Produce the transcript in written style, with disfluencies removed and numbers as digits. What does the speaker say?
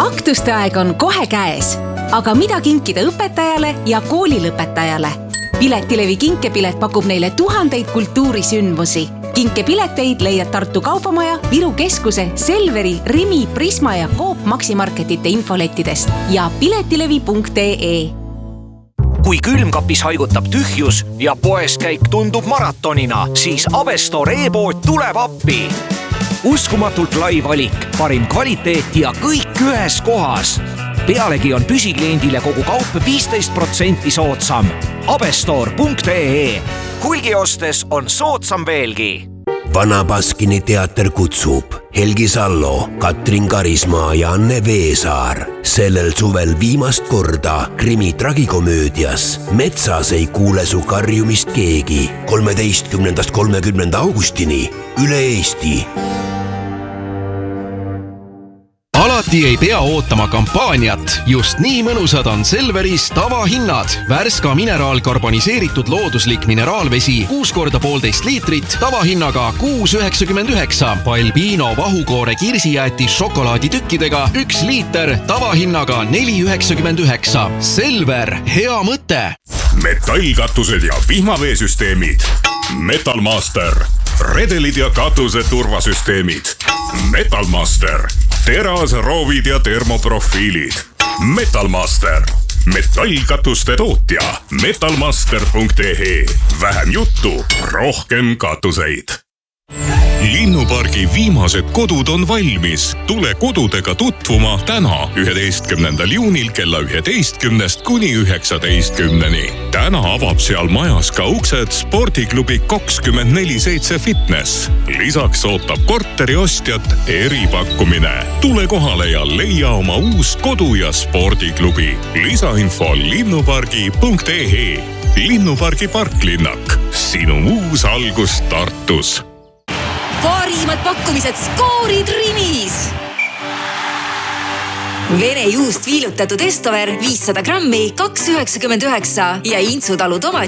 Aktuste aeg on kohe käes. Aga mida kinkida õpetajale ja koolilõpetajale? Piletilevi kinkepilet pakub neile tuhandeid kultuurisündmusi. Kinkepileteid leiad Tartu Kaubamaja, Viru Keskuse, Selveri, Rimi, Prisma ja Coop Maximarketite infolettidest ja piletilevi.ee. Kui külmkapis haigutab tühjus ja poes käik tundub maratonina, siis Avestor e-pood tuleb appi. Uskumatult lai valik, parim kvaliteet ja kõik ühes kohas. Pealegi on püsikliendile kogu kaup 15% soodsam. Avestor.ee. Hulgi ostes on soodsam veelgi. Vana Baskini teater kutsub Helgi Sallo, Katrin Karismaa ja Anne Veesaar sellel suvel viimast korda krimi tragikomöödias Metsas ei kuule su karjumist keegi 13.–30. augustini üle Eesti. Alati ei pea ootama kampaaniat. Just nii mõnusad on Selveris tavahinnad. Värska mineraalkarboniseeritud looduslik mineraalvesi 6 × 1,5 liitrit tavahinnaga 6,99. Balbino vahukoore kirsijäätis šokolaaditükkidega 1 liiter tavahinnaga 4,99. Selver, hea mõte! Metallkatused ja vihmaveesüsteemid. Metalmaster. Redelid ja katuse turvasüsteemid. Metalmaster. Teras, roovid ja termoprofiilid. Metalmaster. Metallkatuste tootja. Metalmaster.ee. Vähem juttu, rohkem katuseid. Linnupargi viimased kodud on valmis. Tule kodudega tutvuma täna 11. juunil kella 11 kuni 19. Täna avab seal majas ka uksed spordiklubi 24/7 fitness. Lisaks ootab korteri ostjat eripakkumine. Tule kohale ja leia oma uus kodu- ja spordiklubi. Lisainfo linnupargi.ee. Linnupargi parklinnak. Sinu uus algus Tartus. Parimad pakkumised skoorid Rimis! Vene juust viilutatud Estover 500 grammi 2,99 ja Intsutalu tomat